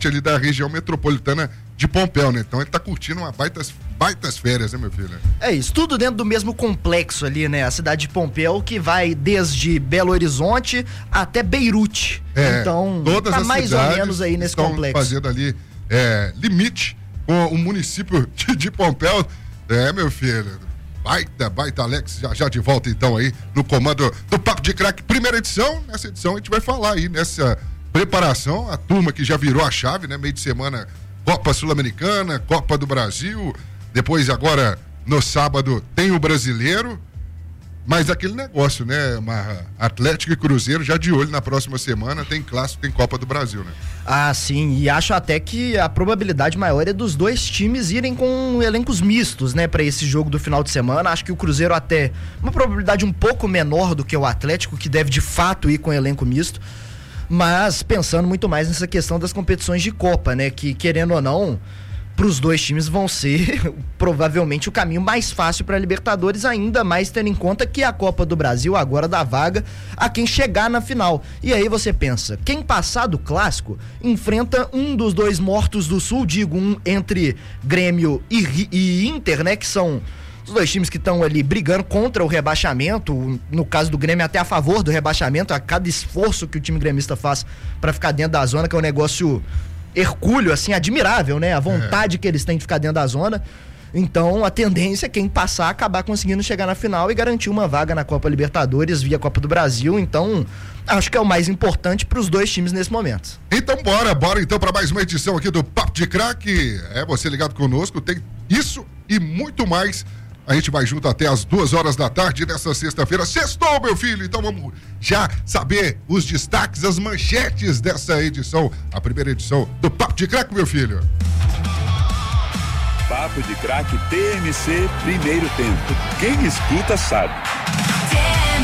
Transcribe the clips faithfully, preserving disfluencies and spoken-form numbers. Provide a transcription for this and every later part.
ali da região metropolitana de Pompéu, né? Então ele tá curtindo uma baitas, baitas férias, né, meu filho? É isso, tudo dentro do mesmo complexo ali, né? A cidade de Pompéu, que vai desde Belo Horizonte até Beirute. É, então, todas tá as mais ou menos aí nesse estão complexo. fazendo ali é, limite com o município de, de Pompéu. É, meu filho, baita, baita Alex, já, já de volta então aí no comando do Papo de Craque, primeira edição. Nessa edição a gente vai falar aí nessa preparação, a turma que já virou a chave, né? Meio de semana, Copa Sul-Americana, Copa do Brasil, depois agora no sábado tem o Brasileiro, mas aquele negócio, né, Marra? Atlético e Cruzeiro já de olho na próxima semana, tem clássico, tem Copa do Brasil, né? Ah, sim, e acho até que a probabilidade maior é dos dois times irem com elencos mistos, né, pra esse jogo do final de semana. Acho que o Cruzeiro até, uma probabilidade um pouco menor do que o Atlético, que deve de fato ir com elenco misto, mas pensando muito mais nessa questão das competições de Copa, né, que querendo ou não, para os dois times vão ser provavelmente o caminho mais fácil para a Libertadores, ainda mais tendo em conta que a Copa do Brasil agora dá vaga a quem chegar na final. E aí você pensa, quem passar do clássico enfrenta um dos dois mortos do Sul, digo, um entre Grêmio e, e Inter, né, que são os dois times que estão ali brigando contra o rebaixamento, no caso do Grêmio até a favor do rebaixamento, a cada esforço que o time gremista faz para ficar dentro da zona, que é um negócio hercúleo, assim, admirável, né? A vontade é. que eles têm de ficar dentro da zona. Então, a tendência é quem passar acabar conseguindo chegar na final e garantir uma vaga na Copa Libertadores via Copa do Brasil. Então, acho que é o mais importante para os dois times nesse momento. Então, bora, bora então para mais uma edição aqui do Papo de Craque. É, você ligado conosco, tem isso e muito mais. A gente vai junto até as duas horas da tarde nessa sexta-feira. Sextou, meu filho! Então vamos já saber os destaques, as manchetes dessa edição, a primeira edição do Papo de Craque, meu filho. Papo de Craque T M C, primeiro tempo. Quem escuta sabe. T M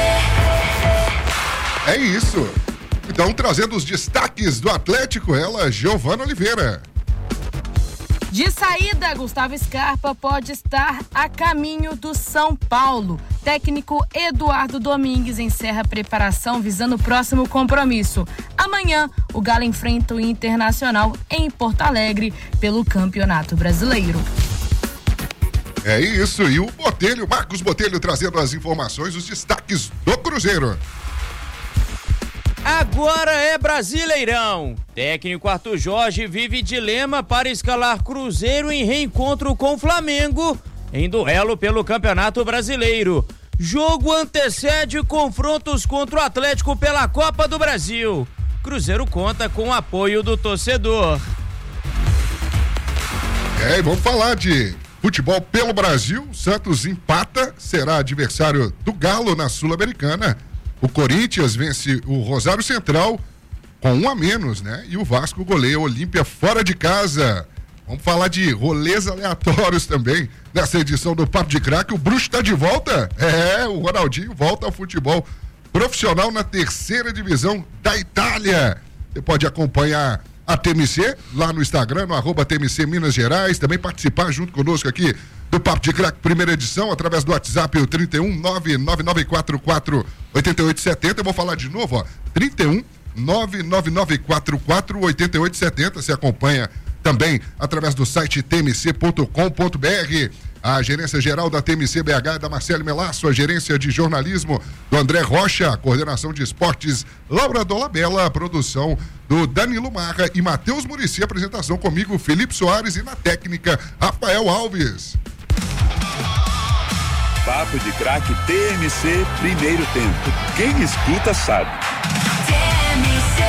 C. É isso. Então, trazendo os destaques do Atlético, ela, Giovana Oliveira. De saída, Gustavo Scarpa pode estar a caminho do São Paulo. Técnico Eduardo Domingues encerra a preparação visando o próximo compromisso. Amanhã, o Galo enfrenta o Internacional em Porto Alegre pelo Campeonato Brasileiro. É isso, e o Botelho, Marcos Botelho trazendo as informações, os destaques do Cruzeiro. Agora é Brasileirão. Técnico Arthur Jorge vive dilema para escalar Cruzeiro em reencontro com Flamengo em duelo pelo Campeonato Brasileiro. Jogo antecede confrontos contra o Atlético pela Copa do Brasil. Cruzeiro conta com o apoio do torcedor. É, e vamos falar de futebol pelo Brasil. Santos empata, será adversário do Galo na Sul-Americana. O Corinthians vence o Rosário Central com um a menos, né? E o Vasco goleia o Olímpia fora de casa. Vamos falar de rolês aleatórios também nessa edição do Papo de Craque. O Bruxo está de volta. É, o Ronaldinho volta ao futebol profissional na terceira divisão da Itália. Você pode acompanhar a T M C lá no Instagram, no arroba T M C Minas Gerais. Também participar junto conosco aqui do Papo de Craque, primeira edição, através do WhatsApp, o trinta e um, nove nove nove quatro quatro, oito oito sete zero. Eu vou falar de novo, ó, trinta e um, nove nove nove quatro quatro, oito oito sete zero. Você acompanha também através do site t m c ponto com ponto b r. A gerência geral da T M C B H é da Marcelo Melasso, a gerência de jornalismo do André Rocha, a coordenação de esportes Laura Dolabella, a produção do Danilo Marra e Matheus Muricy, apresentação comigo, Felipe Soares, e na técnica, Rafael Alves. Papo de Craque T M C, primeiro tempo. Quem escuta sabe. T M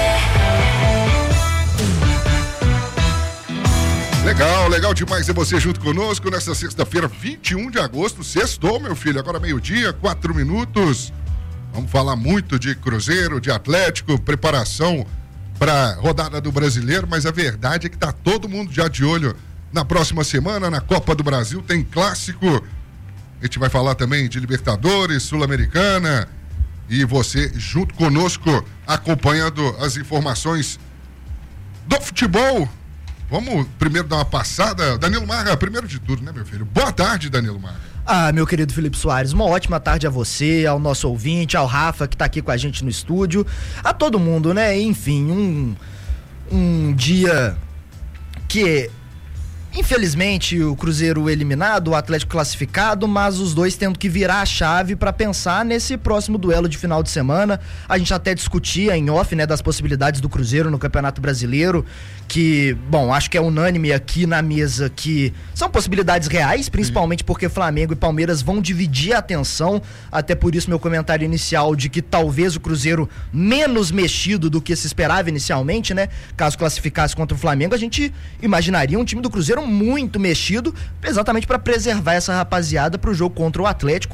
C. Legal, legal demais ter você junto conosco nessa sexta-feira, vinte e um de agosto. Sextou, meu filho, agora meio-dia, quatro minutos. Vamos falar muito de Cruzeiro, de Atlético, preparação para rodada do Brasileiro, mas a verdade é que tá todo mundo já de olho na próxima semana, na Copa do Brasil, tem clássico. A gente vai falar também de Libertadores, Sul-Americana, e você junto conosco acompanhando as informações do futebol. Vamos primeiro dar uma passada. Danilo Marra, primeiro de tudo, né, meu filho? Boa tarde, Danilo Marra. Ah, meu querido Felipe Soares, uma ótima tarde a você, ao nosso ouvinte, ao Rafa que tá aqui com a gente no estúdio, a todo mundo, né? Enfim, um... um dia que, infelizmente, o Cruzeiro eliminado, o Atlético classificado, mas os dois tendo que virar a chave para pensar nesse próximo duelo de final de semana. A gente até discutia em off, né, das possibilidades do Cruzeiro no Campeonato Brasileiro, que, bom, acho que é unânime aqui na mesa que são possibilidades reais, principalmente porque Flamengo e Palmeiras vão dividir a atenção, até por isso meu comentário inicial de que talvez o Cruzeiro menos mexido do que se esperava inicialmente, né, caso classificasse contra o Flamengo, a gente imaginaria um time do Cruzeiro muito mexido, exatamente para preservar essa rapaziada para o jogo contra o Atlético.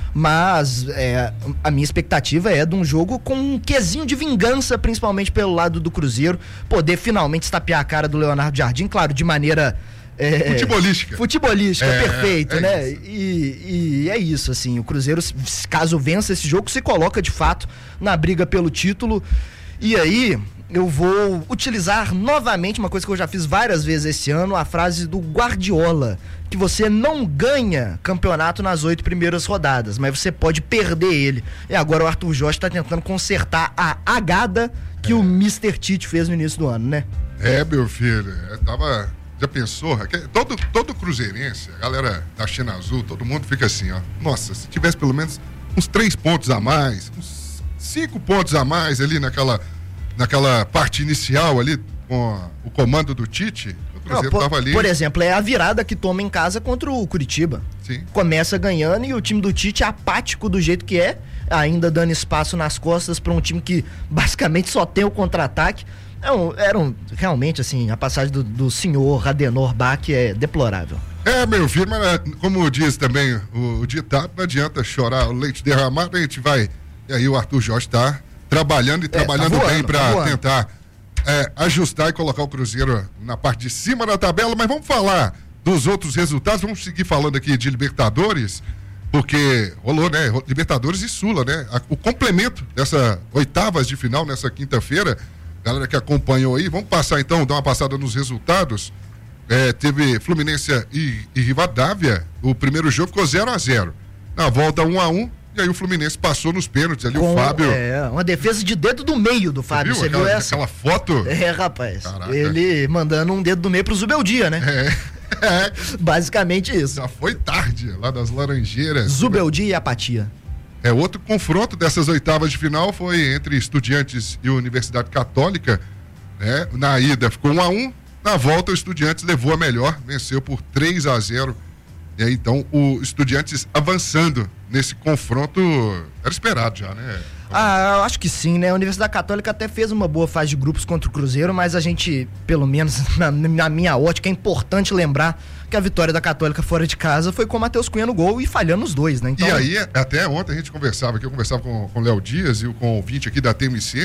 Mas é, a minha expectativa é de um jogo com um quesinho de vingança, principalmente pelo lado do Cruzeiro, poder finalmente estapear a cara do Leonardo Jardim, claro, de maneira é, futebolística. Futebolística, é, perfeito, é né? isso. E, e é isso, assim, o Cruzeiro, caso vença esse jogo, se coloca de fato na briga pelo título. E aí, eu vou utilizar novamente uma coisa que eu já fiz várias vezes esse ano, a frase do Guardiola, que você não ganha campeonato nas oito primeiras rodadas, mas você pode perder ele. E agora o Arthur Jorge está tentando consertar a agada que é. o mister Tite fez no início do ano, né? É, meu filho, eu tava... Já pensou? Todo, todo cruzeirense, a galera da China Azul, todo mundo fica assim, ó. Nossa, se tivesse pelo menos uns três pontos a mais, uns cinco pontos a mais ali naquela... naquela parte inicial ali, com o comando do Tite, o Cruzeiro Não, por, tava ali. Por exemplo, é a virada que toma em casa contra o Curitiba. Sim. Começa ganhando e o time do Tite é apático do jeito que é, ainda dando espaço nas costas para um time que basicamente só tem o contra-ataque. É um, era um, realmente, assim, a passagem do, do senhor Adenor Bach é deplorável. É, meu filho, mas como diz também o, o ditado, não adianta chorar o leite derramado, a gente vai... E aí o Arthur Jorge tá... trabalhando e trabalhando é, tá voando, bem para tá tentar é, ajustar e colocar o Cruzeiro na parte de cima da tabela, mas vamos falar dos outros resultados, vamos seguir falando aqui de Libertadores, porque rolou, né, Libertadores e Sula, né, o complemento dessa oitavas de final nessa quinta-feira, galera que acompanhou aí, vamos passar então, dar uma passada nos resultados. É, teve Fluminense e, e Rivadavia, o primeiro jogo ficou zero a zero, na volta um a um. E aí o Fluminense passou nos pênaltis ali, Com, o Fábio... É, uma defesa de dedo do meio do Fábio, você viu, aquela, viu essa? Aquela foto? É, rapaz, Caraca. Ele mandando um dedo do meio pro Zubeldia, né? É, é. Basicamente isso. Já foi tarde, lá das Laranjeiras. Zubeldia e Apatia. É, outro confronto dessas oitavas de final foi entre Estudiantes e Universidade Católica, né? Na ida ficou um a um, na volta o Estudiantes levou a melhor, venceu por três a zero. E aí, então, o Estudiantes avançando nesse confronto, era esperado já, né? Ah, eu acho que sim, né? A Universidade Católica até fez uma boa fase de grupos contra o Cruzeiro, mas a gente, pelo menos na, na minha ótica, é importante lembrar que a vitória da Católica fora de casa foi com o Matheus Cunha no gol e falhando os dois, né? Então... E aí, até ontem a gente conversava aqui, eu conversava com, com o Léo Dias e com o ouvinte aqui da T M C,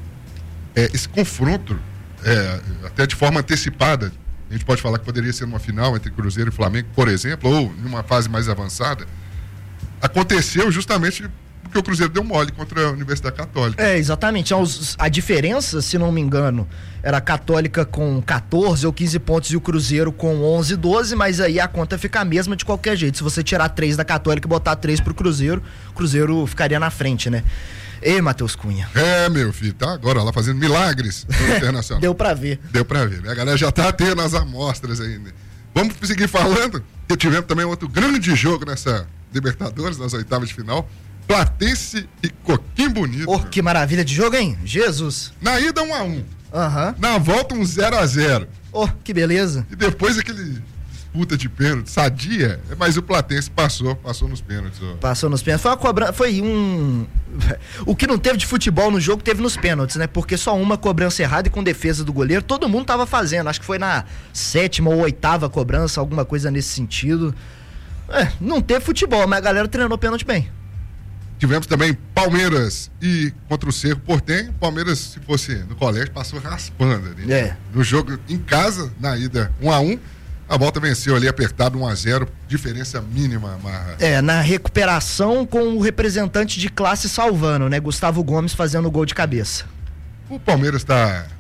é, esse confronto, é, até de forma antecipada, a gente pode falar que poderia ser uma final entre Cruzeiro e Flamengo, por exemplo, ou em uma fase mais avançada, aconteceu justamente porque o Cruzeiro deu mole contra a Universidade Católica. É, exatamente. A diferença, se não me engano, era a Católica com catorze ou quinze pontos e o Cruzeiro com onze, doze, mas aí a conta fica a mesma de qualquer jeito. Se você tirar três da Católica e botar três pro Cruzeiro, o Cruzeiro ficaria na frente, né? Ei, Matheus Cunha. É, meu filho, tá agora lá fazendo milagres no Internacional. Deu pra ver. Deu pra ver. A galera já tá tendo as amostras ainda. Vamos seguir falando, que tivemos também outro grande jogo nessa Libertadores, nas oitavas de final. Platense e Coquimbo Bonito. Oh, que maravilha de jogo, hein? Jesus. Na ida um a um. Aham. Uhum. Na volta um zero a zero. Oh, que beleza. E depois aquele disputa de pênalti, sadia, mas o Platense passou, passou nos pênaltis. Ó. Passou nos pênaltis. Foi uma cobrança, foi um... O que não teve de futebol no jogo teve nos pênaltis, né? Porque só uma cobrança errada e com defesa do goleiro, todo mundo tava fazendo. Acho que foi na sétima ou oitava cobrança, alguma coisa nesse sentido. É, não teve futebol, mas a galera treinou pênalti bem. Tivemos também Palmeiras e contra o Cerro Porteño. Palmeiras, se fosse no colégio, passou raspando ali. É. No jogo em casa, na ida um a um. A volta venceu ali apertado um a zero, diferença mínima, Marra. É, na recuperação com o representante de classe salvando, né? Gustavo Gomes fazendo o gol de cabeça. O Palmeiras está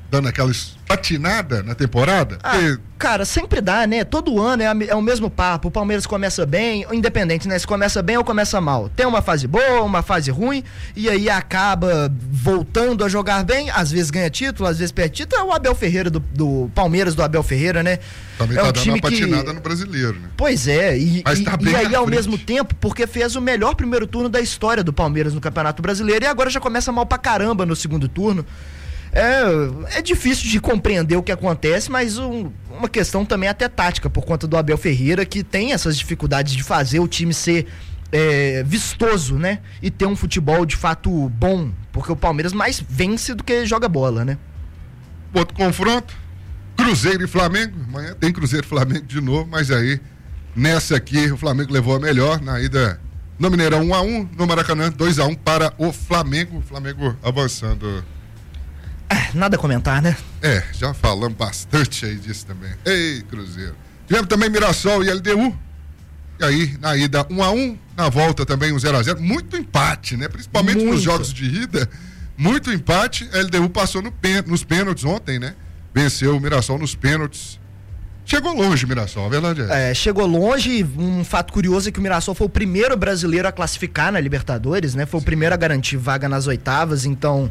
dando aquelas patinada na temporada? Ah, Porque... cara, sempre dá, né? Todo ano é, a, é o mesmo papo. O Palmeiras começa bem, independente, né? Se começa bem ou começa mal. Tem uma fase boa, uma fase ruim, e aí acaba voltando a jogar bem. Às vezes ganha título, às vezes perde título. É o Abel Ferreira do, do Palmeiras, do Abel Ferreira, né? Também é tá um dando time uma patinada que... no brasileiro, né? Pois é, e, Mas e, tá bem e aí na ao frente. mesmo tempo, porque fez o melhor primeiro turno da história do Palmeiras no Campeonato Brasileiro, e agora já começa mal pra caramba no segundo turno. É, é difícil de compreender o que acontece, mas um, uma questão também até tática, por conta do Abel Ferreira, que tem essas dificuldades de fazer o time ser é, vistoso, né? E ter um futebol de fato bom, porque o Palmeiras mais vence do que joga bola, né? Outro confronto, Cruzeiro e Flamengo. Amanhã tem Cruzeiro e Flamengo de novo, mas aí, nessa aqui, o Flamengo levou a melhor, na ida no Mineirão um a um, no Maracanã dois a um para o Flamengo. O Flamengo avançando. Ah, nada a comentar, né? É, já falamos bastante aí disso também. Ei, Cruzeiro. Tivemos também Mirassol e L D U. E aí, na ida um a um, na volta também um zero a zero. Muito empate, né? Principalmente Muito. nos jogos de ida. Muito empate. A L D U passou no pen, nos pênaltis ontem, né? Venceu o Mirassol nos pênaltis. Chegou longe o Mirassol, a verdade é. É, chegou longe. Um fato curioso é que o Mirassol foi o primeiro brasileiro a classificar na Libertadores, né? Foi o primeiro a garantir vaga nas oitavas, então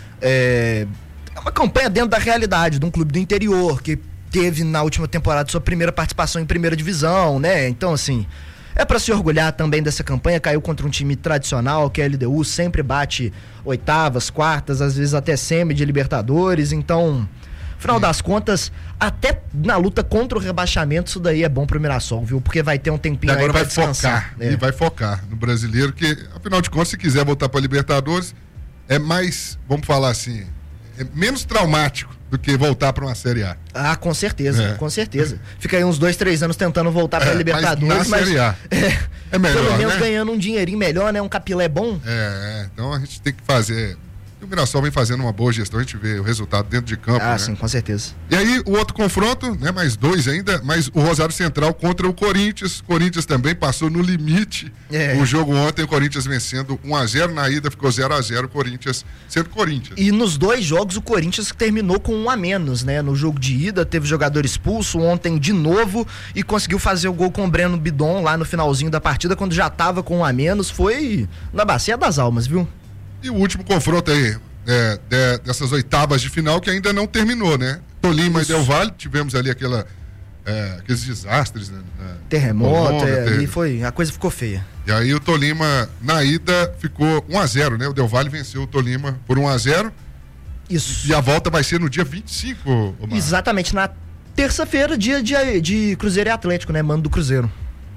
é, é uma campanha dentro da realidade de um clube do interior que teve na última temporada sua primeira participação em primeira divisão, né? Então, assim, é pra se orgulhar também dessa campanha. Caiu contra um time tradicional, que é a L D U, sempre bate oitavas, quartas, às vezes até semi de Libertadores, então... Afinal das contas, até na luta contra o rebaixamento, isso daí é bom pro Mirassol, viu? Porque vai ter um tempinho E agora aí pra vai descansar. focar. É. E vai focar no brasileiro, que, afinal de contas, se quiser voltar pra Libertadores, é mais, vamos falar assim, é menos traumático do que voltar pra uma Série A. Ah, com certeza, É. com certeza. Fica aí uns dois, três anos tentando voltar pra É, Libertadores, mas na Série A. É, É melhor, pelo menos né? ganhando um dinheirinho melhor, né? Um capilé bom. É, é, então a gente tem que fazer. O Mirassol vem fazendo uma boa gestão, a gente vê o resultado dentro de campo. Ah, né? sim, com certeza. E aí, o outro confronto, né? Mais dois ainda, mas o Rosário Central contra o Corinthians. Corinthians também passou no limite. É. O jogo ontem, o Corinthians vencendo um a zero, na ida ficou zero a zero, Corinthians sendo Corinthians. E nos dois jogos o Corinthians terminou com um a menos, né? No jogo de ida teve jogador expulso, ontem de novo, e conseguiu fazer o gol com o Breno Bidon lá no finalzinho da partida, quando já tava com um a menos. Foi na bacia das almas, viu? E o último confronto aí, é, de- dessas oitavas de final, que ainda não terminou, né? Tolima e Del Valle, tivemos ali aquela, é, aqueles desastres, né? Terremoto, Colômbia, é, teve. e foi, a coisa ficou feia. E aí o Tolima, na ida, ficou um a zero, né? O Del Valle venceu o Tolima por um a zero. Isso. E a volta vai ser no dia vinte e cinco, Omar. Exatamente, na terça-feira, dia de, de Cruzeiro e Atlético, né? Mando do Cruzeiro.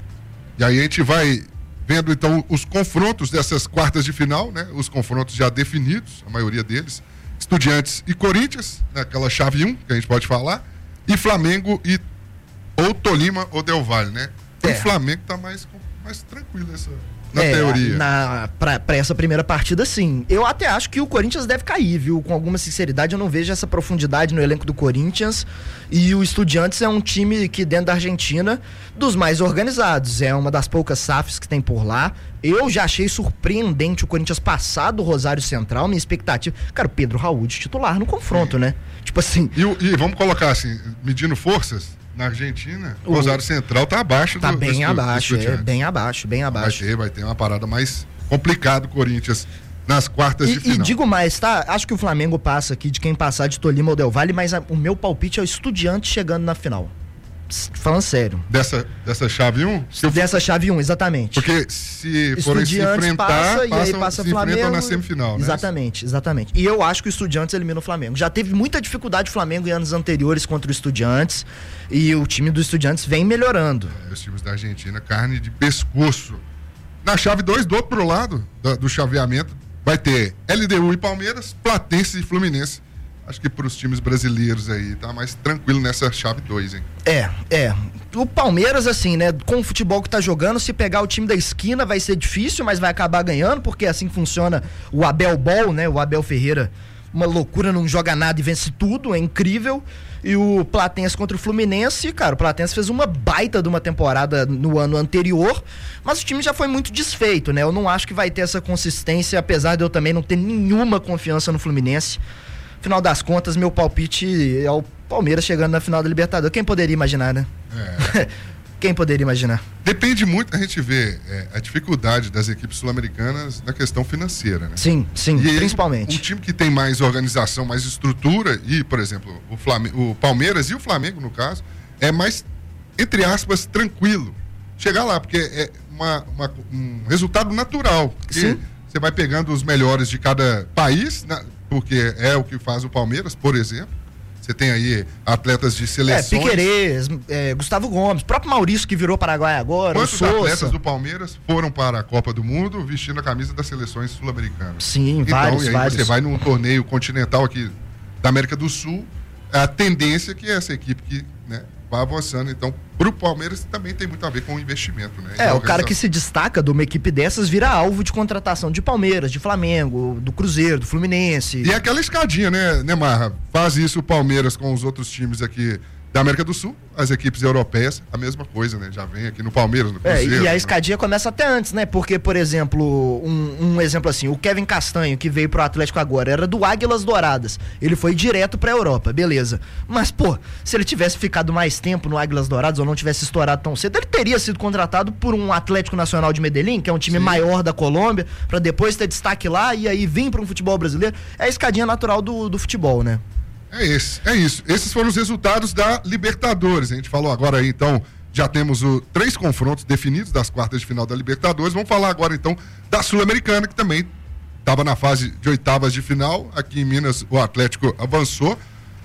E aí a gente vai vendo então os confrontos dessas quartas de final, né? Os confrontos já definidos, a maioria deles. Estudiantes e Corinthians, naquela chave um, que a gente pode falar. E Flamengo e ou Tolima ou Del Valle, né? É. O Flamengo tá mais, mais tranquilo essa, na É, teoria. Na, pra, pra essa primeira partida, sim. Eu até acho que o Corinthians deve cair, viu? Com alguma sinceridade, eu não vejo essa profundidade no elenco do Corinthians. E o Estudiantes é um time que, dentro da Argentina, dos mais organizados. É uma das poucas S A Fs que tem por lá. Eu já achei surpreendente o Corinthians passar do Rosário Central. Minha expectativa... Cara, o Pedro Raul de titular no confronto, Sim. né? Tipo assim... E, o- e vamos colocar assim, medindo forças, na Argentina, o O- Rosário Central tá abaixo Tá do, bem do, estu- do abaixo, é, Estudiantes. bem abaixo, bem Vai abaixo. ter, vai ter uma parada mais complicada do Corinthians nas quartas de E, final. e digo mais, tá? Acho que o Flamengo passa aqui de quem passar de Tolima ou Del Valle, mas a- o meu palpite é o Estudiante chegando na final. Pss, Falando sério. Dessa, dessa chave um? Se eu- Dessa chave um, exatamente. Porque se forem se Estudiantes enfrentar, passa e aí passam- passa se Flamengo. enfrentam na semifinal, né? Exatamente, exatamente. E eu acho que o Estudiantes elimina o Flamengo. Já teve muita dificuldade o Flamengo em anos anteriores contra o Estudiantes e o time do Estudiantes vem melhorando. É, os times da Argentina, carne de pescoço. Na chave dois, do outro lado da- do chaveamento, vai ter L D U e Palmeiras, Platense e Fluminense. Acho que para os times brasileiros aí, tá mais tranquilo nessa chave dois, hein? É, é. O Palmeiras, assim, né, com o futebol que tá jogando, se pegar o time da esquina vai ser difícil, mas vai acabar ganhando, porque assim funciona o Abel Ball, né, o Abel Ferreira, uma loucura, não joga nada e vence tudo, é incrível. E o Platense contra o Fluminense, cara, o Platense fez uma baita de uma temporada no ano anterior, mas o time já foi muito desfeito, né, eu não acho que vai ter essa consistência, apesar de eu também não ter nenhuma confiança no Fluminense. Final das contas, meu palpite é o Palmeiras chegando na final da Libertadores. Quem poderia imaginar, né? É. Quem poderia imaginar? Depende muito, a gente vê é, a dificuldade das equipes sul-americanas na questão financeira, né? Sim, sim, e aí, principalmente. Um time que tem mais organização, mais estrutura, e, por exemplo, o, Flamengo, o Palmeiras e o Flamengo, no caso, é mais, entre aspas, tranquilo chegar lá, porque é uma, uma, um resultado natural. Sim. Você vai pegando os melhores de cada país, né? Porque é o que faz o Palmeiras, por exemplo. Você tem aí atletas de seleções. É, Piquerez, é, Gustavo Gomes, próprio Maurício que virou Paraguai agora. Quantos o Sousa. atletas do Palmeiras foram para a Copa do Mundo vestindo a camisa das seleções sul-americanas? Sim, então, vários, e aí vários. você vai num torneio continental aqui da América do Sul, a tendência é que essa equipe que, né, vai avançando. Então, pro Palmeiras também tem muito a ver com o investimento, né? É, o cara que se destaca de uma equipe dessas vira alvo de contratação de Palmeiras, de Flamengo, do Cruzeiro, do Fluminense. E é aquela escadinha, né, né, Marra? Faz isso o Palmeiras com os outros times aqui da América do Sul, as equipes europeias, a mesma coisa, né? Já vem aqui no Palmeiras, no É, Cruzeiro. e a escadinha começa até antes, né? Porque, por exemplo, um, um exemplo assim, o Kevin Castanho, que veio pro Atlético agora, era do Águilas Douradas. Ele foi direto pra Europa, beleza. Mas, pô, se ele tivesse ficado mais tempo no Águilas Douradas ou não tivesse estourado tão cedo, ele teria sido contratado por um Atlético Nacional de Medellín, que é um time Sim. maior da Colômbia, pra depois ter destaque lá e aí vir pra um futebol brasileiro. É a escadinha natural do, do futebol, né? É esse, é isso. Esses foram os resultados da Libertadores. A gente falou agora aí, então, já temos o, três confrontos definidos das quartas de final da Libertadores. Vamos falar agora, então, da Sul-Americana, que também estava na fase de oitavas de final. Aqui em Minas, o Atlético avançou.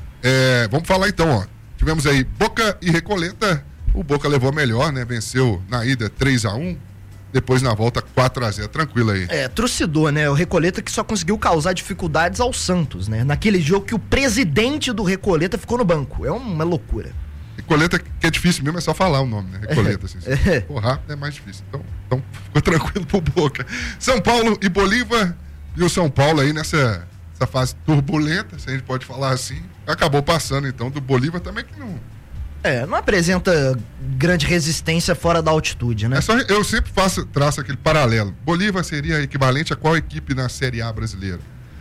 É, vamos falar, então, ó. Tivemos aí Boca e Recoleta. O Boca levou a melhor, né? Venceu na ida três a um. Depois na volta quatro a zero, tranquilo aí. É, trucidou, né? O Recoleta que só conseguiu causar dificuldades ao Santos, né? Naquele jogo que o presidente do Recoleta ficou no banco. É uma loucura. Recoleta, que é difícil mesmo, é só falar o nome, né? Recoleta, assim. É. Porra, é mais difícil. Então, então ficou tranquilo pro Boca. São Paulo e Bolívar. E o São Paulo aí nessa essa fase turbulenta, se a gente pode falar assim, acabou passando então do Bolívar também, que não... É, não apresenta grande resistência fora da altitude, né? É só, eu sempre faço, traço aquele paralelo. Bolívar seria equivalente a qual equipe na Série A brasileira?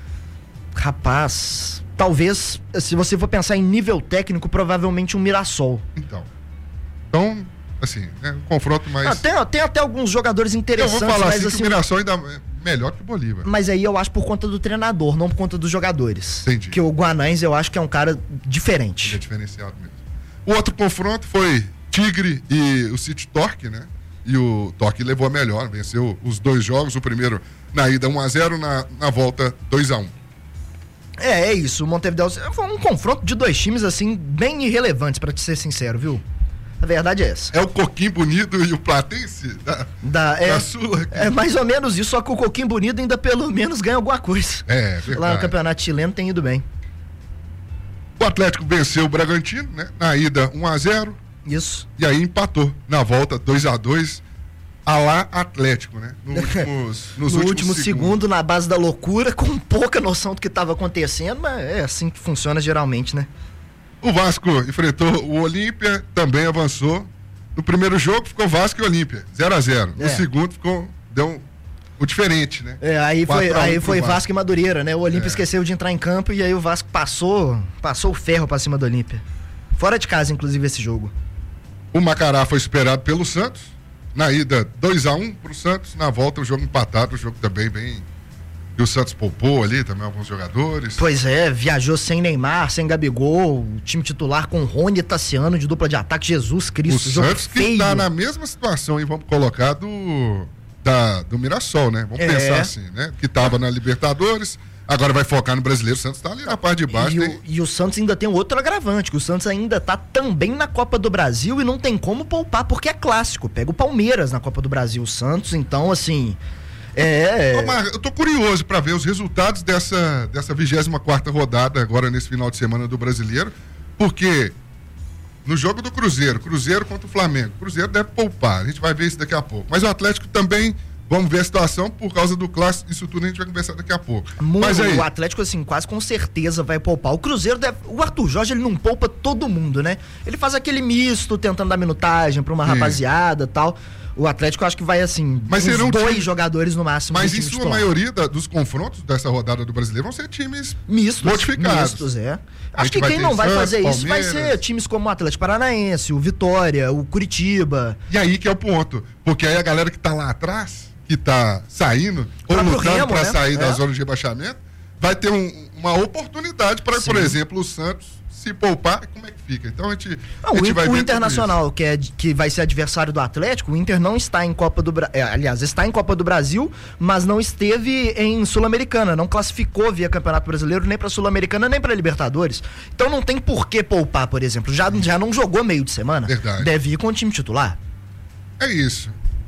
Rapaz, talvez, se você for pensar em nível técnico, provavelmente um Mirassol. Então, então assim, é um confronto mais... Ah, tem, tem até alguns jogadores eu interessantes, vou falar mas assim, assim... que o Mirassol ainda é melhor que o Bolívar. Mas aí eu acho por conta do treinador, não por conta dos jogadores. Entendi. Que o Guanães eu acho que é um cara Ele é diferente. diferenciado mesmo. O outro confronto foi Tigre e o City Torque, né? E o Torque levou a melhor, venceu os dois jogos, o primeiro na ida um a zero, na, na volta dois a um. É, é isso, o Montevideo foi um confronto de dois times assim, bem irrelevantes, pra te ser sincero, viu? A verdade é essa. É o Coquinho Bonito e o Platense da, Da, é, da Sula. é mais ou menos isso, só que o Coquinho Bonito ainda pelo menos ganha alguma coisa. É, Lá no verdade. campeonato chileno tem ido bem. O Atlético venceu o Bragantino, né? Na ida um a zero, Isso. e aí empatou. Na volta dois a dois, a lá Atlético, né? No últimos, nos no últimos último segundos. segundo, na base da loucura, com pouca noção do que estava acontecendo, mas é assim que funciona geralmente, né? O Vasco enfrentou o Olímpia, também avançou. No primeiro jogo ficou Vasco e Olímpia, zero a zero. No É. segundo ficou, deu um, o diferente, né? É, aí foi, quatro a um aí pro foi Vasco. Vasco e Madureira, né? O Olímpia É. esqueceu de entrar em campo e aí o Vasco passou, passou o ferro pra cima do Olímpia. Fora de casa, inclusive, esse jogo. O Macará foi superado pelo Santos. Na ida, dois a um pro Santos. Na volta, o jogo empatado. O jogo também bem... E o Santos poupou ali também alguns jogadores. Pois é, viajou sem Neymar, sem Gabigol, o time titular com Rony e Tassiano de dupla de ataque. Jesus O Cristo, jogo Santos que feio. tá na mesma situação, e vamos colocar do, da, do Mirassol, né? Vamos É. pensar assim, né? Que tava na Libertadores, agora vai focar no Brasileiro. O Santos tá ali na parte de baixo. E tem- o, e o Santos ainda tem outro agravante, que o Santos ainda tá também na Copa do Brasil e não tem como poupar, porque é clássico. Pega o Palmeiras na Copa do Brasil, o Santos, então assim... É... Ô, Marcos, eu tô curioso para ver os resultados dessa, dessa vigésima quarta rodada agora nesse final de semana do Brasileiro, porque no jogo do Cruzeiro, Cruzeiro contra o Flamengo, Cruzeiro deve poupar, a gente vai ver isso daqui a pouco. Mas o Atlético também, vamos ver a situação por causa do clássico, isso tudo a gente vai conversar daqui a pouco. Muito, Mas aí, o Atlético, assim, quase com certeza vai poupar. O Cruzeiro deve... O Arthur Jorge, ele não poupa todo mundo, né? Ele faz aquele misto, tentando dar minutagem pra uma Sim. rapaziada e tal. O Atlético eu acho que vai assim, Mas uns serão dois time- jogadores no máximo. Mas do em time sua titular. maioria da- dos confrontos dessa rodada do Brasileiro vão ser times Mistos. modificados. Mistos, é. A Acho gente que vai quem ter não vai Santos, fazer isso vai Palmeiras. ser times como o Atlético Paranaense, o Vitória, o Curitiba. E aí que é o ponto. Porque aí a galera que tá lá atrás, que tá saindo, ou Próprio lutando Remo, pra né? sair da É. zona de rebaixamento, vai ter um- uma oportunidade para, por Sim. exemplo, o Santos se poupar. Como é que fica? Então a gente, Não, a o, gente In- vai o ver Internacional, que, é, de- que vai ser adversário do Atlético, o Inter não está em Copa do Brasil. Aliás, está em Copa do Brasil, mas não esteve em Sul-Americana. Não classificou via Campeonato Brasileiro, nem para Sul-Americana, nem para Libertadores. Então não tem por que poupar, por exemplo. Já, já não jogou meio de semana. Verdade. Deve ir com o time titular. É isso.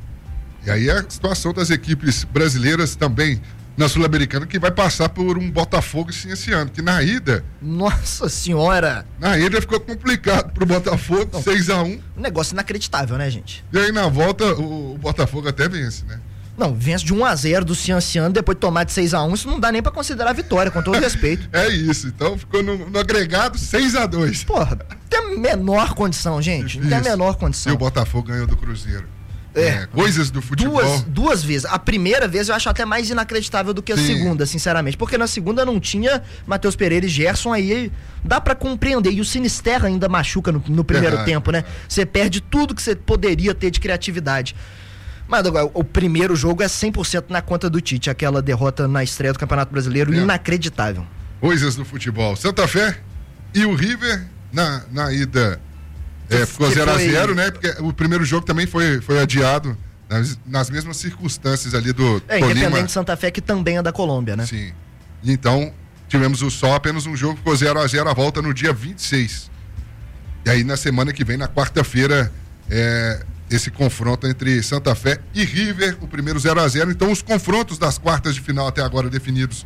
E aí a situação das equipes brasileiras também na Sul-Americana, que vai passar por um Botafogo sim esse ano, que na ida, Nossa senhora! na ida ficou complicado pro Botafogo, seis a um, Um negócio inacreditável, né, gente? e aí na volta o, o Botafogo até vence, né? Não, vence de um a zero do Cianciano, depois de tomar de seis a um, isso não dá nem pra considerar vitória, com todo respeito. É isso, então ficou no, no agregado seis a dois. Porra, tem a menor condição, gente. Não tem a Isso. menor E condição. o Botafogo ganhou do Cruzeiro. É. Coisas do futebol. Duas, duas vezes. A primeira vez eu acho até mais inacreditável do que a Sim. segunda, sinceramente. Porque na segunda não tinha Matheus Pereira e Gerson, aí dá pra compreender. E o Sinisterra ainda machuca no, no primeiro Verdade, tempo, né? verdade. Você perde tudo que você poderia ter de criatividade. Mas agora, o primeiro jogo é cem por cento na conta do Tite. Aquela derrota na estreia do Campeonato Brasileiro, É. inacreditável. Coisas do futebol. Santa Fé e o River na, na ida é, ficou Que zero a foi- zero, né? Porque o primeiro jogo também foi, foi adiado nas, nas mesmas circunstâncias ali do É, Tolima. independente de Santa Fé, que também é da Colômbia, né? Sim. E então, tivemos o só apenas um jogo, ficou zero a zero a volta no dia vinte e seis. E aí, na semana que vem, na quarta-feira, é, esse confronto entre Santa Fé e River, o primeiro zero a zero. Então, os confrontos das quartas de final até agora definidos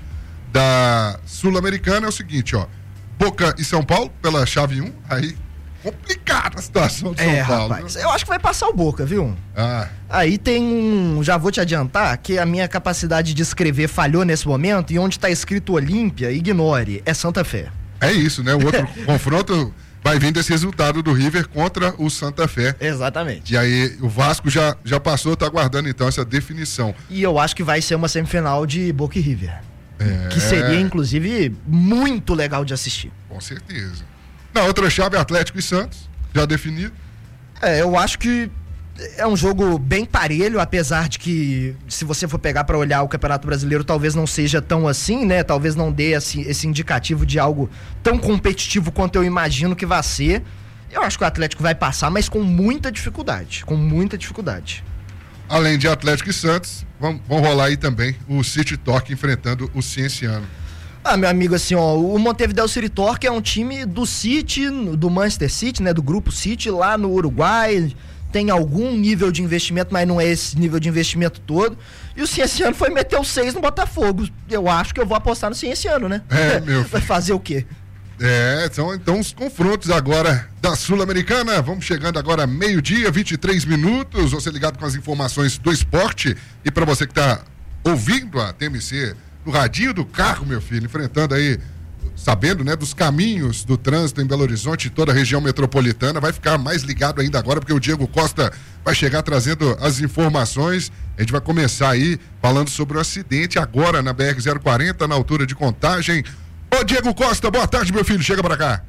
da Sul-Americana é o seguinte, ó. Boca e São Paulo, pela chave um, aí complicada a situação de São É, Paulo. rapaz. viu? Eu acho que vai passar o Boca, viu? Ah, Aí tem um. Já vou te adiantar que a minha capacidade de escrever falhou nesse momento e onde tá escrito Olímpia, ignore, é Santa Fé. é isso, né? O outro confronto vai vir desse resultado do River contra o Santa Fé. Exatamente. E aí, o Vasco já, já passou, tá aguardando então essa definição. E eu acho que vai ser uma semifinal de Boca e River. É, Que seria, inclusive, muito legal de assistir. com certeza. Na outra chave, Atlético e Santos, já definido. É, eu acho que é um jogo bem parelho, apesar de que, se você for pegar pra olhar o Campeonato Brasileiro, talvez não seja tão assim, né? Talvez não dê esse, esse indicativo de algo tão competitivo quanto eu imagino que vai ser. Eu acho que o Atlético vai passar, mas com muita dificuldade. Com muita dificuldade. Além de Atlético e Santos, vão, vão rolar aí também o City Torque enfrentando o Cienciano. Ah, meu amigo, assim, ó, o Montevideo City Torque é um time do City, do Manchester City, né? Do grupo City, lá no Uruguai. Tem algum nível de investimento, mas não é esse nível de investimento todo. E o Cienciano foi meter o seis no Botafogo. Eu acho que eu vou apostar no Cienciano, né? É, meu Vai filho. fazer o quê? É, são então os confrontos agora da Sul-Americana. Vamos chegando agora meio-dia, vinte e três minutos. Você ligado com as informações do esporte. E para você que está ouvindo a T M C no radinho do carro, meu filho, enfrentando aí, sabendo, né, dos caminhos do trânsito em Belo Horizonte e toda a região metropolitana, vai ficar mais ligado ainda agora, porque o Diego Costa vai chegar trazendo as informações. A gente vai começar aí falando sobre o acidente agora na B R zero quarenta, na altura de Contagem. Ô Diego Costa, boa tarde, meu filho, chega pra cá.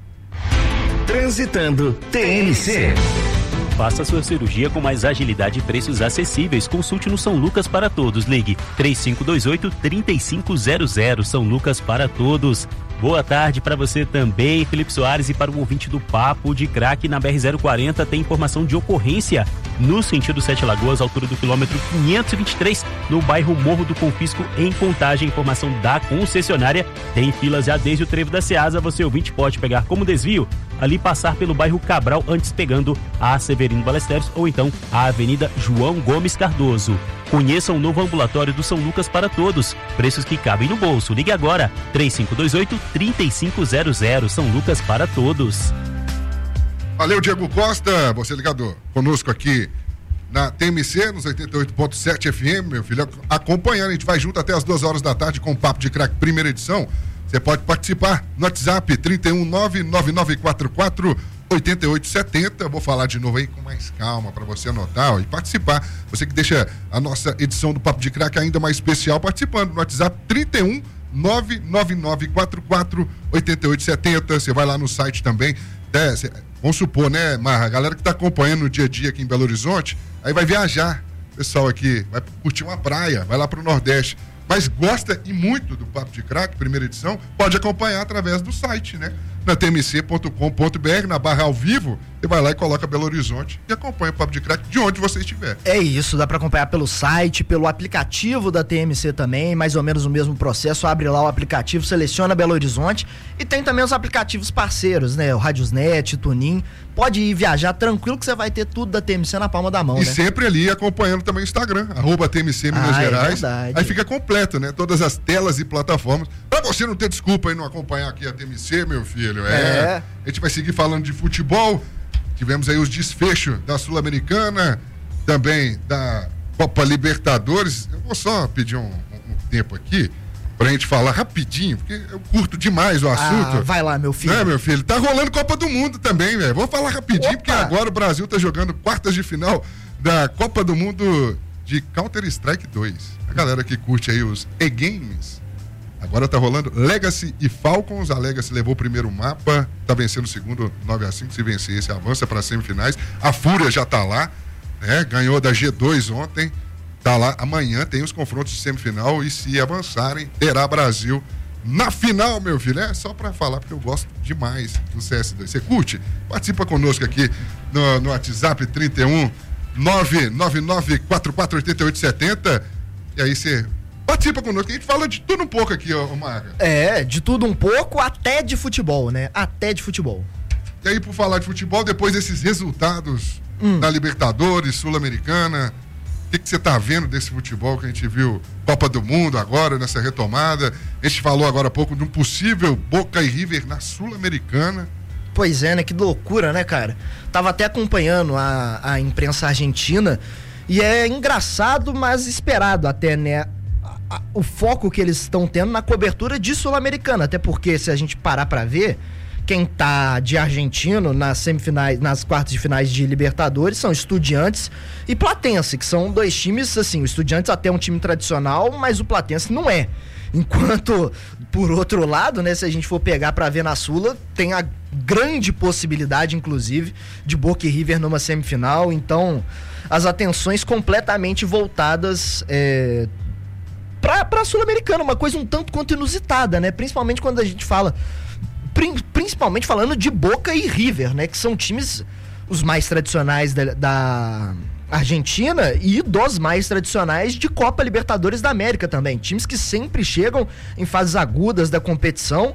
Transitando T N C. Faça sua cirurgia com mais agilidade e preços acessíveis. Consulte no São Lucas para Todos. Ligue três cinco dois oito, três cinco zero zero. São Lucas para Todos. Boa tarde para você também, Felipe Soares, e para o ouvinte do Papo de Craque na B R zero quarenta tem informação de ocorrência no sentido Sete Lagoas, altura do quilômetro quinhentos e vinte e três, no bairro Morro do Confisco, em Contagem. Informação da concessionária, tem filas já desde o trevo da Ceasa. Você, ouvinte, pode pegar como desvio ali, passar pelo bairro Cabral, antes pegando a Severino Ballesteros ou então a Avenida João Gomes Cardoso. Conheça o novo ambulatório do São Lucas para Todos. Preços que cabem no bolso. Ligue agora, três cinco dois oito, três cinco zero zero. São Lucas para Todos. Valeu, Diego Costa, você ligado conosco aqui na T M C, nos oitenta e oito ponto sete F M, meu filho, acompanhando. A gente vai junto até as duas horas da tarde com o Papo de Craque, primeira edição. Você pode participar no WhatsApp trinta e um, nove nove nove quatro quatro, oitenta e oito setenta. Vou falar de novo aí com mais calma para você anotar, ó, e participar. Você que deixa a nossa edição do Papo de Craque ainda mais especial participando no WhatsApp trinta e um nove nove nove quatro quatro oito oito sete zero. Você vai lá no site também. É, cê, vamos supor, né, Marra? A galera que tá acompanhando no dia a dia aqui em Belo Horizonte, aí vai viajar. Pessoal aqui vai curtir uma praia, vai lá pro Nordeste. Mas gosta e muito do Papo de Craque, primeira edição, pode acompanhar através do site, né? Na t m c ponto com ponto b r, na barra ao vivo, você vai lá e coloca Belo Horizonte e acompanha o Papo de Craque de onde você estiver. É isso, dá pra acompanhar pelo site, pelo aplicativo da T M C também, mais ou menos o mesmo processo. Abre lá o aplicativo, seleciona Belo Horizonte e tem também os aplicativos parceiros, né? O Radiosnet, Tunin. Pode ir viajar tranquilo que você vai ter tudo da T M C na palma da mão, e né? sempre ali acompanhando também o Instagram, arroba T M C Minas ah, Gerais. É verdade. Aí fica completo, né? Todas as telas e plataformas. Pra você não ter desculpa aí não acompanhar aqui a T M C, meu filho. É. É. A gente vai seguir falando de futebol. Tivemos aí os desfechos da Sul-Americana, também da Copa Libertadores. Eu vou só pedir um, um tempo aqui pra gente falar rapidinho, porque eu curto demais o assunto. Ah, vai lá, meu filho. É, meu filho. Tá rolando Copa do Mundo também, velho. Vou falar rapidinho, Opa. porque agora o Brasil tá jogando quartas de final da Copa do Mundo de Counter-Strike dois. A galera que curte aí os e-games. Agora tá rolando Legacy e Falcons. A Legacy levou o primeiro mapa, tá vencendo o segundo nove a cinco. Se vencer esse, avança para semifinais. A Fúria já tá lá, né? Ganhou da G dois ontem. Tá lá. Amanhã tem os confrontos de semifinal e se avançarem, terá Brasil na final, meu filho. É só pra falar, porque eu gosto demais do C S dois. Você curte? Participa conosco aqui no, no WhatsApp trinta e um nove nove nove quatro quatro oito oito sete zero. E aí você participa conosco, a gente fala de tudo um pouco aqui, ó, Marca. É, de tudo um pouco, até de futebol, né? Até de futebol. E aí, por falar de futebol, depois desses resultados hum. da Libertadores, Sul-Americana, o que, que você tá vendo desse futebol que a gente viu Copa do Mundo agora, nessa retomada? A gente falou agora há pouco de um possível Boca e River na Sul-Americana. Pois é, né? Que loucura, né, cara? Tava até acompanhando a, a imprensa argentina e é engraçado, mas esperado até, né? O foco que eles estão tendo na cobertura de Sul-Americana, até porque se a gente parar pra ver, quem tá de argentino nas semifinais, nas quartas de finais de Libertadores são Estudiantes e Platense, que são dois times, assim, o Estudiantes até é um time tradicional, mas o Platense não é. Enquanto, por outro lado, né, se a gente for pegar pra ver na Sula, tem a grande possibilidade, inclusive, de Boca e River numa semifinal, então as atenções completamente voltadas é, Pra, pra Sul-Americana, uma coisa um tanto quanto inusitada, né? Principalmente quando a gente fala, prin, principalmente falando de Boca e River, né? Que são times os mais tradicionais da, da Argentina e dos mais tradicionais de Copa Libertadores da América também. Times que sempre chegam em fases agudas da competição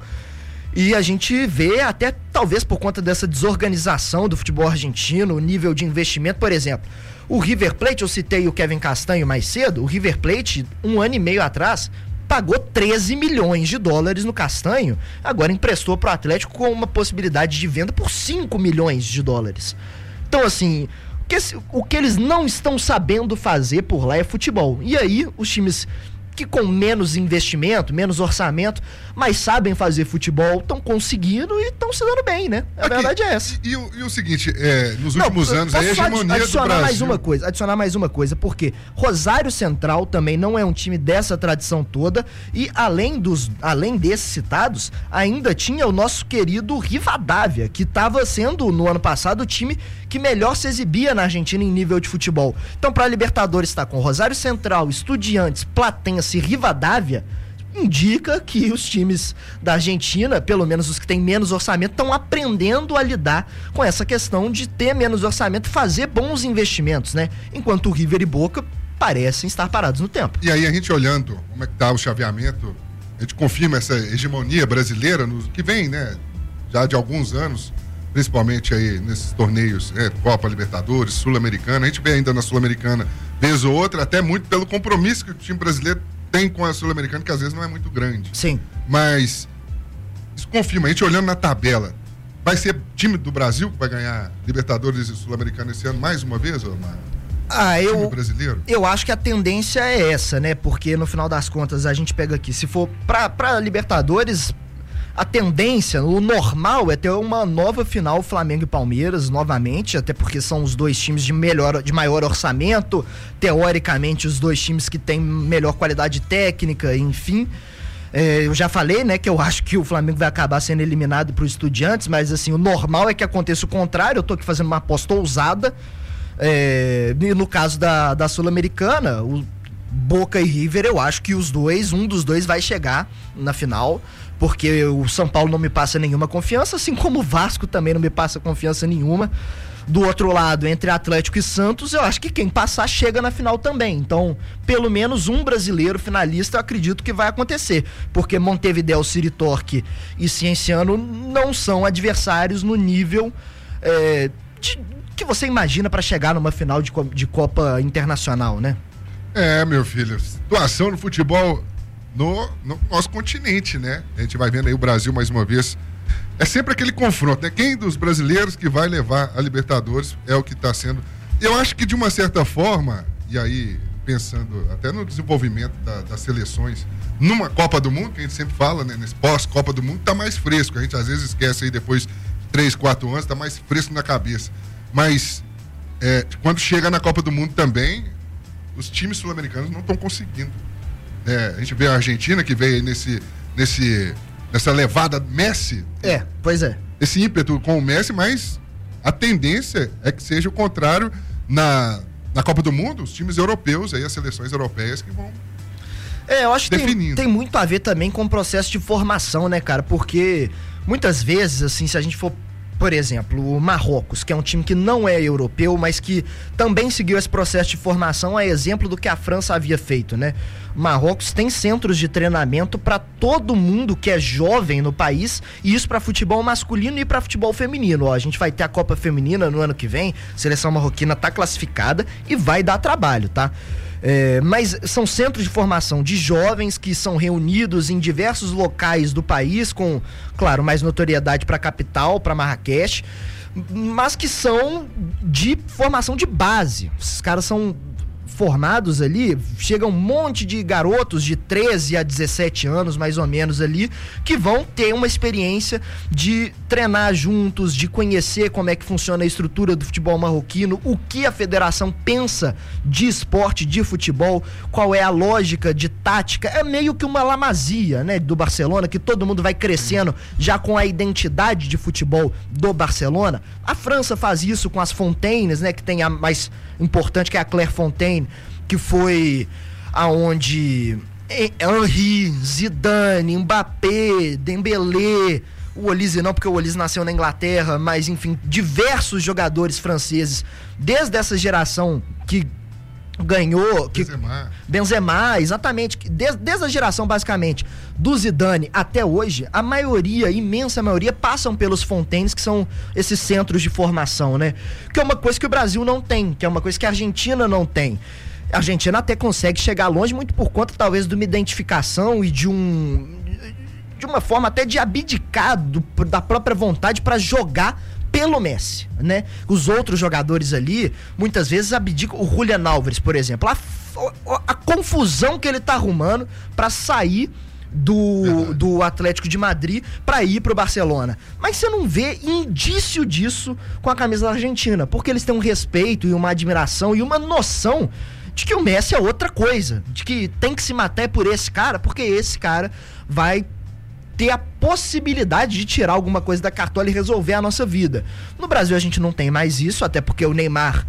e a gente vê até, talvez por conta dessa desorganização do futebol argentino, o nível de investimento, por exemplo. O River Plate, eu citei o Kevin Castanho mais cedo, o River Plate, um ano e meio atrás, pagou treze milhões de dólares no Castanho, agora emprestou para o Atlético com uma possibilidade de venda por cinco milhões de dólares. Então, assim, o que, o que eles não estão sabendo fazer por lá é futebol. E aí, os times que com menos investimento, menos orçamento, mas sabem fazer futebol, estão conseguindo e estão se dando bem, né? A Aqui, verdade é essa. E, e, e o seguinte, é, nos Não, últimos anos, a hegemonia adicionar do Brasil... mais uma coisa, adicionar mais uma coisa, porque Rosário Central também não é um time dessa tradição toda e além, dos, além desses citados, ainda tinha o nosso querido Rivadavia, que estava sendo, no ano passado, o time que melhor se exibia na Argentina em nível de futebol. Então, para a Libertadores está com Rosário Central, Estudiantes, Platense e Rivadavia, indica que os times da Argentina, pelo menos os que têm menos orçamento, estão aprendendo a lidar com essa questão de ter menos orçamento e fazer bons investimentos, né? Enquanto o River e Boca parecem estar parados no tempo. E aí a gente olhando como é que tá o chaveamento, a gente confirma essa hegemonia brasileira no, que vem, né? Já de alguns anos, principalmente aí nesses torneios, né, Copa Libertadores, Sul-Americana. A gente vê ainda na Sul-Americana, vez ou outra, até muito pelo compromisso que o time brasileiro tem com a Sul-Americana, que às vezes não é muito grande. Sim. Mas isso confirma, a gente olhando na tabela, vai ser time do Brasil que vai ganhar Libertadores e Sul-Americana esse ano mais uma vez, ou uma... Ah, eu, brasileiro? eu acho que a tendência é essa, né? Porque no final das contas a gente pega aqui, se for pra, pra Libertadores, a tendência, o normal é ter uma nova final Flamengo e Palmeiras novamente, até porque são os dois times de melhor, de maior orçamento, teoricamente os dois times que têm melhor qualidade técnica, enfim. É, eu já falei, né, que eu acho que o Flamengo vai acabar sendo eliminado pro Estudiantes, mas assim, o normal é que aconteça o contrário. Eu tô aqui fazendo uma aposta ousada. É, e no caso da, da Sul-Americana, o Boca e River, eu acho que os dois, um dos dois vai chegar na final, porque o São Paulo não me passa nenhuma confiança, assim como o Vasco também não me passa confiança nenhuma. Do outro lado, entre Atlético e Santos, eu acho que quem passar chega na final também. Então, pelo menos um brasileiro finalista eu acredito que vai acontecer, porque Montevideo, City Torque e Cienciano não são adversários no nível é, de, que você imagina para chegar numa final de, de Copa Internacional, né? É, meu filho, situação no futebol no, no nosso continente, né? A gente vai vendo aí o Brasil mais uma vez. É sempre aquele confronto, né? Quem dos brasileiros que vai levar a Libertadores é o que está sendo. Eu acho que de uma certa forma, e aí pensando até no desenvolvimento da, das seleções, numa Copa do Mundo, que a gente sempre fala, né? Nesse pós-Copa do Mundo, tá mais fresco. A gente às vezes esquece aí depois de três, quatro anos, tá mais fresco na cabeça. Mas é, quando chega na Copa do Mundo também, os times sul-americanos não estão conseguindo. É, a gente vê a Argentina que veio aí nesse, nesse, nessa levada Messi. É, pois é. Esse ímpeto com o Messi, mas a tendência é que seja o contrário na, na Copa do Mundo, os times europeus, aí as seleções europeias que vão É, eu acho que definindo. tem, tem muito a ver também com o processo de formação, né, cara? Porque muitas vezes, assim, se a gente for, por exemplo, o Marrocos, que é um time que não é europeu, mas que também seguiu esse processo de formação, é exemplo do que a França havia feito, né? O Marrocos tem centros de treinamento para todo mundo que é jovem no país, e isso para futebol masculino e para futebol feminino. Ó, a gente vai ter a Copa Feminina no ano que vem, a seleção marroquina tá classificada e vai dar trabalho, tá? É, mas são centros de formação de jovens que são reunidos em diversos locais do país, com, claro, mais notoriedade para a capital, para Marrakech, mas que são de formação de base. Esses caras são formados ali, chega um monte de garotos de treze a dezessete anos, mais ou menos ali, que vão ter uma experiência de treinar juntos, de conhecer como é que funciona a estrutura do futebol marroquino, o que a federação pensa de esporte, de futebol, qual é a lógica de tática. É meio que uma La Masia, né, do Barcelona, que todo mundo vai crescendo já com a identidade de futebol do Barcelona. A França faz isso com as Fontaines, né, que tem a mais importante, que é a Clairefontaine, que foi aonde Henry, Zidane, Mbappé, Dembélé, o Olise não, porque o Olise nasceu na Inglaterra, mas enfim, diversos jogadores franceses, desde essa geração que ganhou, que Benzema, Benzema exatamente, desde, desde a geração basicamente do Zidane até hoje, a maioria, a imensa maioria, passam pelos Fontaines, que são esses centros de formação, né? Que é uma coisa que o Brasil não tem, que é uma coisa que a Argentina não tem. A Argentina até consegue chegar longe, muito por conta talvez de uma identificação e de um de uma forma até de abdicar do, da própria vontade para jogar pelo Messi, né? Os outros jogadores ali, muitas vezes abdicam. O Julián Álvares, por exemplo, a, a, a confusão que ele tá arrumando para sair do, do Atlético de Madrid para ir pro Barcelona. Mas você não vê indício disso com a camisa da Argentina, porque eles têm um respeito e uma admiração e uma noção de que o Messi é outra coisa, de que tem que se matar por esse cara, porque esse cara vai ter a possibilidade de tirar alguma coisa da cartola e resolver a nossa vida. No Brasil a gente não tem mais isso, até porque o Neymar,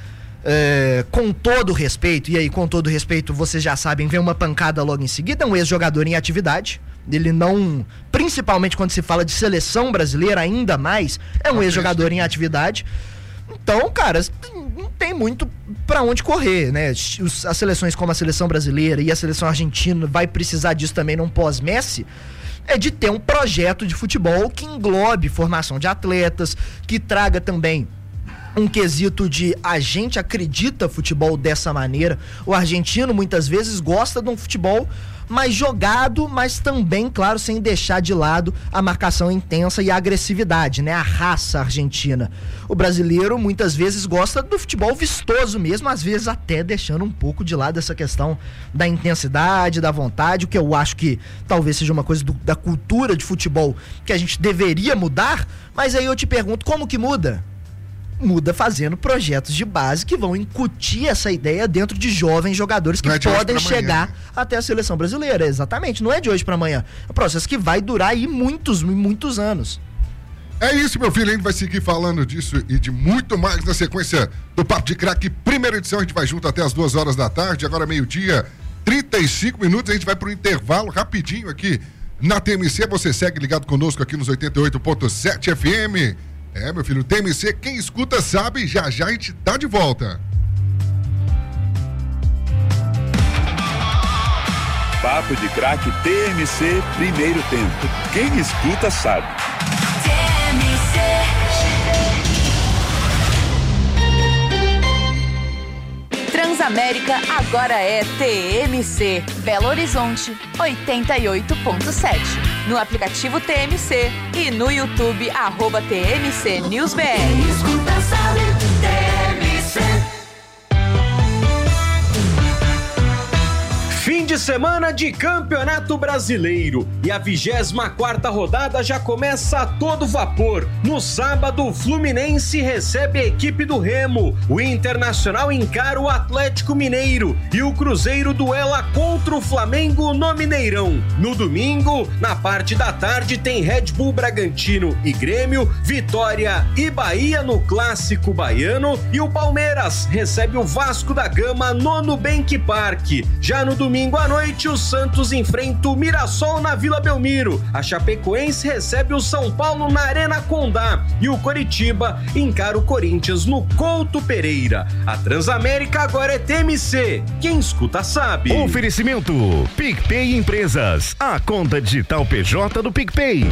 é, com todo respeito, e aí com todo respeito vocês já sabem, vem uma pancada logo em seguida, é um ex-jogador em atividade, ele não, principalmente quando se fala de seleção brasileira, ainda mais, é um ex-jogador em atividade. Então, cara, não tem muito pra onde correr, né? As seleções como a seleção brasileira e a seleção argentina vai precisar disso também num pós-Messi, é de ter um projeto de futebol que englobe formação de atletas, que traga também um quesito de a gente acredita futebol dessa maneira. O argentino muitas vezes gosta de um futebol mais jogado, mas também, claro, sem deixar de lado a marcação intensa e a agressividade, né? A raça argentina. O brasileiro muitas vezes gosta do futebol vistoso mesmo, às vezes até deixando um pouco de lado essa questão da intensidade, da vontade, o que eu acho que talvez seja uma coisa do, da cultura de futebol que a gente deveria mudar, mas aí eu te pergunto, como que muda? Muda fazendo projetos de base que vão incutir essa ideia dentro de jovens jogadores que Não é de podem hoje pra chegar amanhã, né? até a seleção brasileira. Exatamente, não é de hoje para amanhã. É um processo que vai durar aí muitos, muitos anos. É isso, meu filho, a gente vai seguir falando disso e de muito mais na sequência do Papo de Craque, primeira edição. A gente vai junto até as duas horas da tarde, agora meio-dia, trinta e cinco minutos, a gente vai pro intervalo rapidinho aqui na T M C. Você segue ligado conosco aqui nos oitenta e oito ponto sete F M. É, meu filho, T M C, quem escuta sabe, já já a gente tá de volta. Papo de Craque T M C, primeiro tempo. Quem escuta sabe. T M C. Transamérica agora é T M C. Belo Horizonte, oitenta e oito ponto sete. No aplicativo T M C e no YouTube, arroba T M C News B R. Escuta, sabe, T M C. Fim de semana de Campeonato Brasileiro e a vigésima quarta rodada já começa a todo vapor. No sábado, o Fluminense recebe a equipe do Remo, o Internacional encara o Atlético Mineiro e o Cruzeiro duela contra o Flamengo no Mineirão. No domingo, na parte da tarde, tem Red Bull Bragantino e Grêmio, Vitória e Bahia no Clássico Baiano e o Palmeiras recebe o Vasco da Gama no Nubank Park. Já no domingo, Domingo à noite, o Santos enfrenta o Mirassol na Vila Belmiro. A Chapecoense recebe o São Paulo na Arena Condá. E o Coritiba encara o Corinthians no Couto Pereira. A Transamérica agora é T M C. Quem escuta sabe. Oferecimento PicPay Empresas. A conta digital P J do PicPay.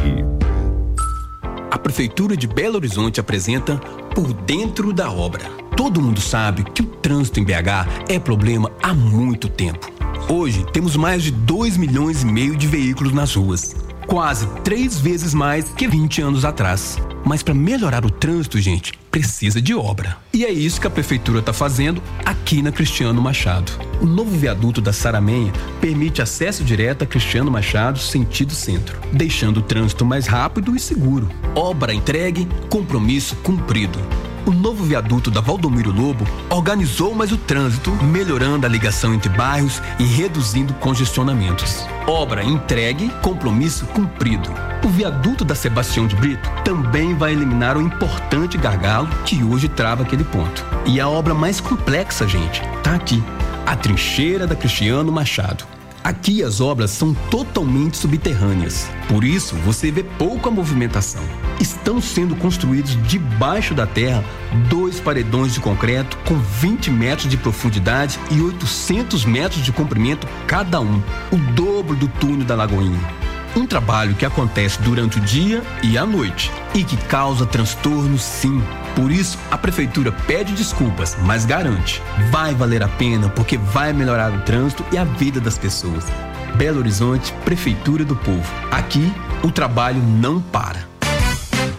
A Prefeitura de Belo Horizonte apresenta Por Dentro da Obra. Todo mundo sabe que o trânsito em B H é problema há muito tempo. Hoje, temos mais de dois milhões e meio de veículos nas ruas. Quase três vezes mais que vinte anos atrás. Mas para melhorar o trânsito, gente, precisa de obra. E é isso que a Prefeitura está fazendo aqui na Cristiano Machado. O novo viaduto da Saramenha permite acesso direto a Cristiano Machado, sentido centro, deixando o trânsito mais rápido e seguro. Obra entregue, compromisso cumprido. O novo viaduto da Valdomiro Lobo organizou mais o trânsito, melhorando a ligação entre bairros e reduzindo congestionamentos. Obra entregue, compromisso cumprido. O viaduto da Sebastião de Brito também vai eliminar o importante gargalo que hoje trava aquele ponto. E a obra mais complexa, gente, tá aqui. A trincheira da Cristiano Machado. Aqui as obras são totalmente subterrâneas, por isso você vê pouca movimentação. Estão sendo construídos debaixo da terra dois paredões de concreto com vinte metros de profundidade e oitocentos metros de comprimento cada um, o dobro do túnel da Lagoinha. Um trabalho que acontece durante o dia e à noite e que causa transtorno, sim. Por isso, a Prefeitura pede desculpas, mas garante, vai valer a pena porque vai melhorar o trânsito e a vida das pessoas. Belo Horizonte, Prefeitura do Povo. Aqui, o trabalho não para.